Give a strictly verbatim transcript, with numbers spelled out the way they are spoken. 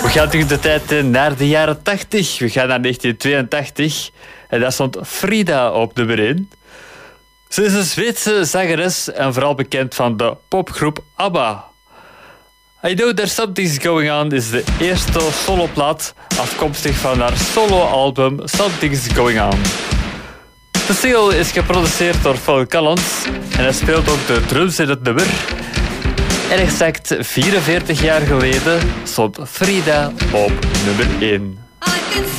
gaan terug de tijd in naar de jaren tachtig. We gaan naar negentien tweeëntachtig. En daar stond Frida op nummer één. Ze is een Zweedse zangeres en vooral bekend van de popgroep ABBA. I Know There's Something's Going On is de eerste soloplaat afkomstig van haar soloalbum Something's Going On. De single is geproduceerd door Phil Collins en hij speelt ook de drums in het nummer. En exact vierenveertig jaar geleden stond Frida op nummer één.